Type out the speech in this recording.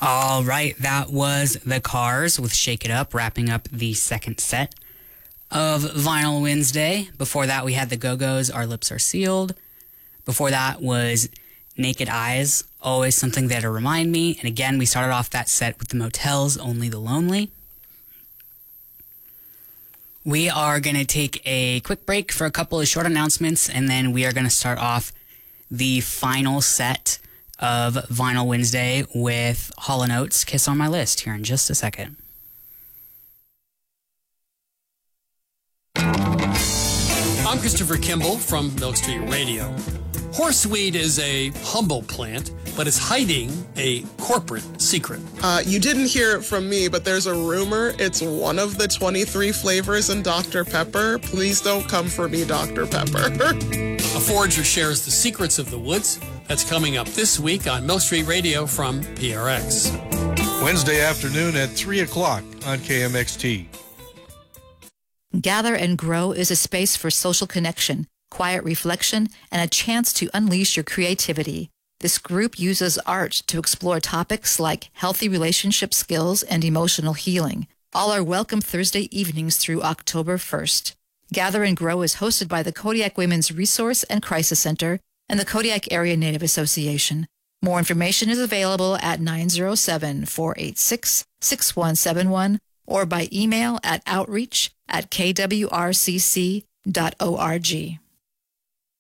All right, that was The Cars with Shake It Up, wrapping up the second set of Vinyl Wednesday. Before that, we had The Go-Go's Our Lips Are Sealed. Before that was Naked Eyes, Always Something There to Remind Me. And again, we started off that set with The Motels, Only the Lonely. We are going to take a quick break for a couple of short announcements, and then we are going to start off the final set of Vinyl Wednesday with Hall & Oates' Kiss on My List here in just a second. I'm Christopher Kimball from Milk Street Radio. Horseweed is a humble plant, but it's hiding a corporate secret. You didn't hear it from me, but there's a rumor it's one of the 23 flavors in Dr. Pepper. Please don't come for me, Dr. Pepper. A forager shares the secrets of the woods. That's coming up this week on Milk Street Radio from PRX. Wednesday afternoon at 3 o'clock on KMXT. Gather and Grow is a space for social connection, quiet reflection, and a chance to unleash your creativity. This group uses art to explore topics like healthy relationship skills and emotional healing. All are welcome Thursday evenings through October 1st. Gather and Grow is hosted by the Kodiak Women's Resource and Crisis Center and the Kodiak Area Native Association. More information is available at 907-486-6171 or by email at outreach@kwrcc.org.